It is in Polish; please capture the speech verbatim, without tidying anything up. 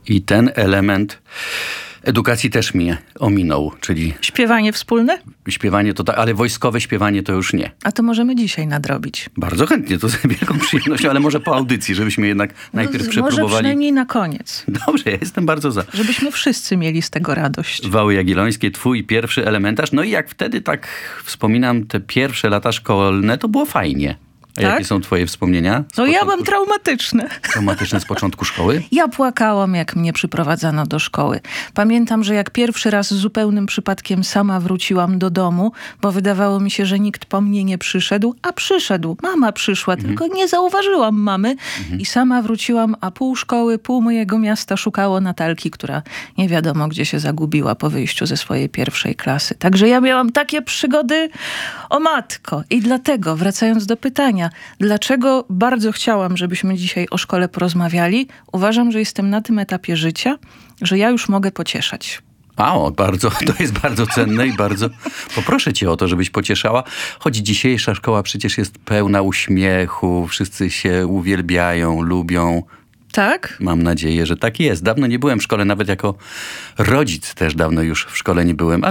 I ten element edukacji też mnie ominął, czyli Śpiewanie wspólne? śpiewanie to tak, ale wojskowe śpiewanie to już nie. A to możemy dzisiaj nadrobić. Bardzo chętnie, to z wielką przyjemnością, ale może po audycji, żebyśmy jednak najpierw No, przepróbowali. może przynajmniej na koniec. Dobrze, ja jestem bardzo za. Żebyśmy wszyscy mieli z tego radość. Wały Jagiellońskie, twój pierwszy elementarz. No i jak wtedy tak wspominam te pierwsze lata szkolne, to było fajnie. A Tak? jakie są twoje wspomnienia? z No ja początku- mam traumatyczne. Traumatyczne z początku szkoły? Ja płakałam, jak mnie przyprowadzano do szkoły. Pamiętam, że jak pierwszy raz zupełnym przypadkiem sama wróciłam do domu, bo wydawało mi się, że nikt po mnie nie przyszedł, a przyszedł. Mama przyszła, Mhm. tylko nie zauważyłam mamy i sama wróciłam, a pół szkoły, pół mojego miasta szukało Natalki, która nie wiadomo gdzie się zagubiła po wyjściu ze swojej pierwszej klasy. Także ja miałam takie przygody, o matko. I dlatego, wracając do pytania, dlaczego bardzo chciałam, żebyśmy dzisiaj o szkole porozmawiali, uważam, że jestem na tym etapie życia, że ja już mogę pocieszać. A, o, bardzo, to jest bardzo cenne i bardzo poproszę cię o to, żebyś pocieszała. Choć dzisiejsza szkoła przecież jest pełna uśmiechu, wszyscy się uwielbiają, lubią. Tak? Mam nadzieję, że tak jest. Dawno nie byłem w szkole, nawet jako rodzic też dawno już w szkole nie byłem,